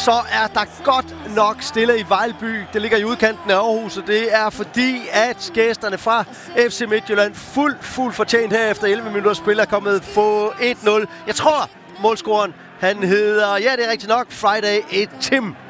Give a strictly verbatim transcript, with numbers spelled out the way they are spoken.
så er der godt nok stille i Vejlby. Det ligger i udkanten af Aarhus, og det er fordi, at gæsterne fra F C Midtjylland fuld, fuld fortjent her efter elleve minutter spil er kommet på et nul. Jeg tror, målscoren, han hedder, ja det er rigtigt nok, Friday et Tim